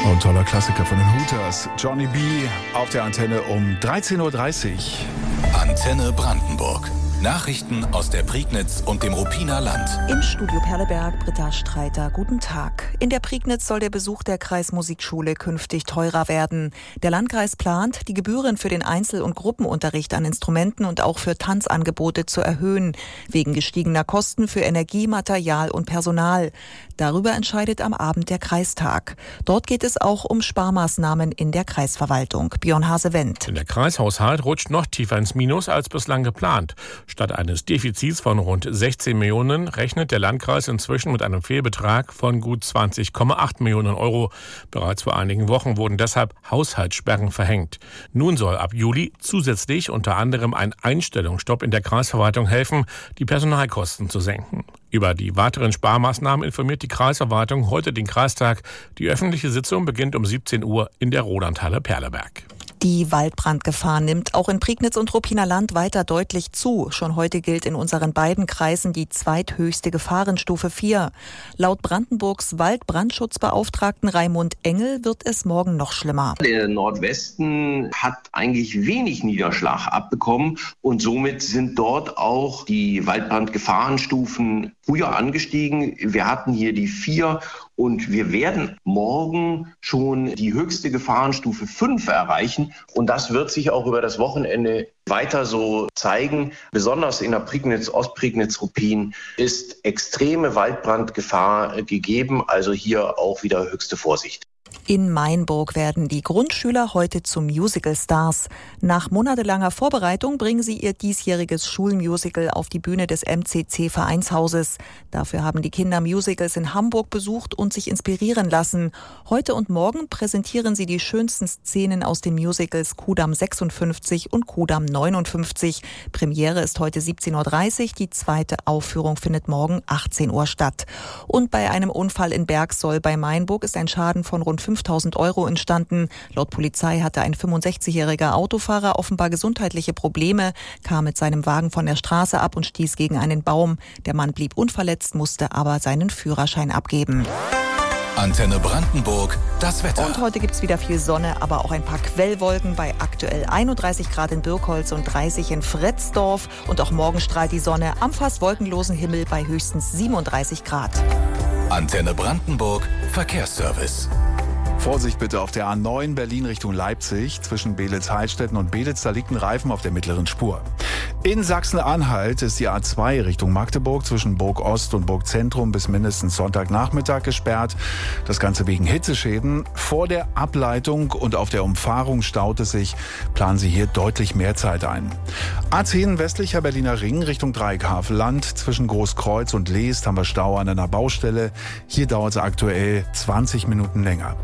Und toller Klassiker von den Hooters. Johnny B. auf der Antenne um 13.30 Uhr. Antenne Brandenburg. Nachrichten aus der Prignitz und dem Ruppiner Land. Im Studio Perleberg, Britta Streiter. Guten Tag. In der Prignitz soll der Besuch der Kreismusikschule künftig teurer werden. Der Landkreis plant, die Gebühren für den Einzel- und Gruppenunterricht an Instrumenten und auch für Tanzangebote zu erhöhen, wegen gestiegener Kosten für Energie, Material und Personal. Darüber entscheidet am Abend der Kreistag. Dort geht es auch um Sparmaßnahmen in der Kreisverwaltung. Björn Hase-Wendt. Der Kreishaushalt rutscht noch tiefer ins Minus als bislang geplant. Statt eines Defizits von rund 16 Millionen rechnet der Landkreis inzwischen mit einem Fehlbetrag von gut 20,8 Millionen Euro. Bereits vor einigen Wochen wurden deshalb Haushaltssperren verhängt. Nun soll ab Juli zusätzlich unter anderem ein Einstellungsstopp in der Kreisverwaltung helfen, die Personalkosten zu senken. Über die weiteren Sparmaßnahmen informiert die Kreisverwaltung heute den Kreistag. Die öffentliche Sitzung beginnt um 17 Uhr in der Rodanthalle Perleberg. Die Waldbrandgefahr nimmt auch in Prignitz und Ruppiner Land weiter deutlich zu. Schon heute gilt in unseren beiden Kreisen die zweithöchste Gefahrenstufe 4. Laut Brandenburgs Waldbrandschutzbeauftragten Raimund Engel wird es morgen noch schlimmer. Der Nordwesten hat eigentlich wenig Niederschlag abbekommen und somit sind dort auch die Waldbrandgefahrenstufen früher angestiegen. Wir hatten hier die 4 und wir werden morgen schon die höchste Gefahrenstufe 5 erreichen. Und das wird sich auch über das Wochenende weiter so zeigen. Besonders in der Prignitz, Ostprignitz, Ruppin ist extreme Waldbrandgefahr gegeben. Also hier auch wieder höchste Vorsicht. In Mainburg werden die Grundschüler heute zu Musical-Stars. Nach monatelanger Vorbereitung bringen sie ihr diesjähriges Schulmusical auf die Bühne des MCC-Vereinshauses. Dafür haben die Kinder Musicals in Hamburg besucht und sich inspirieren lassen. Heute und morgen präsentieren sie die schönsten Szenen aus den Musicals Kudamm 56 und Kudamm 59. Premiere ist heute 17.30 Uhr, die zweite Aufführung findet morgen 18 Uhr statt. Und bei einem Unfall in Bergsoll bei Mainburg ist ein Schaden von rund 5.000 Euro entstanden. Laut Polizei hatte ein 65-jähriger Autofahrer offenbar gesundheitliche Probleme, kam mit seinem Wagen von der Straße ab und stieß gegen einen Baum. Der Mann blieb unverletzt, musste aber seinen Führerschein abgeben. Antenne Brandenburg, das Wetter. Und heute gibt's wieder viel Sonne, aber auch ein paar Quellwolken bei aktuell 31 Grad in Birkholz und 30 in Fretzdorf. Und auch morgen strahlt die Sonne am fast wolkenlosen Himmel bei höchstens 37 Grad. Antenne Brandenburg, Verkehrsservice. Vorsicht bitte auf der A9 Berlin Richtung Leipzig. Zwischen Beelitz-Heilstätten und Beelitz, da liegt ein Reifen auf der mittleren Spur. In Sachsen-Anhalt ist die A2 Richtung Magdeburg zwischen Burg Ost und Burg Zentrum bis mindestens Sonntagnachmittag gesperrt. Das Ganze wegen Hitzeschäden. Vor der Ableitung und auf der Umfahrung staut es sich. Planen Sie hier deutlich mehr Zeit ein. A10 westlicher Berliner Ring Richtung Dreieckhavelland. Zwischen Großkreuz und Leest haben wir Stau an einer Baustelle. Hier dauert es aktuell 20 Minuten länger.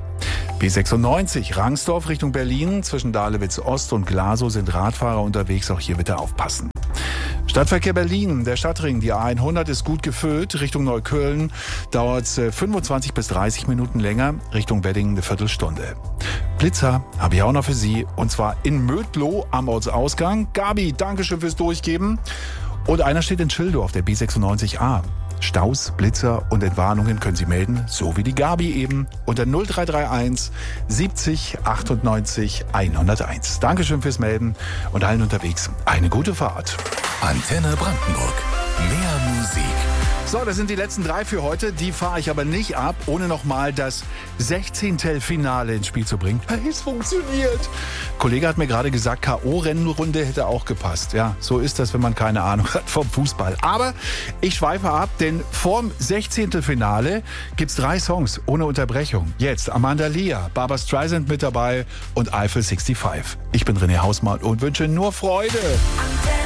B96 Rangsdorf Richtung Berlin. Zwischen Dahlewitz Ost und Glasow sind Radfahrer unterwegs. Auch hier bitte aufpassen. Stadtverkehr Berlin, der Stadtring, die A100 ist gut gefüllt. Richtung Neukölln dauert es 25 bis 30 Minuten länger. Richtung Wedding eine Viertelstunde. Blitzer habe ich auch noch für Sie. Und zwar in Mödlow am Ortsausgang. Gabi, Dankeschön fürs Durchgeben. Und einer steht in Schildorf, der B96A. Staus, Blitzer und Entwarnungen können Sie melden, so wie die Gabi eben, unter 0331 70 98 101. Dankeschön fürs Melden und allen unterwegs eine gute Fahrt. Antenne Brandenburg. Mehr Musik. So, das sind die letzten 3 für heute. Die fahre ich aber nicht ab, ohne nochmal das 16. Finale ins Spiel zu bringen. Es funktioniert. Kollege hat mir gerade gesagt, K.O.-Rennrunde hätte auch gepasst. Ja, so ist das, wenn man keine Ahnung hat vom Fußball. Aber ich schweife ab, denn vorm 16. Finale gibt's 3 Songs ohne Unterbrechung. Jetzt Amanda Lear, Barbra Streisand mit dabei und Eiffel 65. Ich bin René Hausmann und wünsche nur Freude.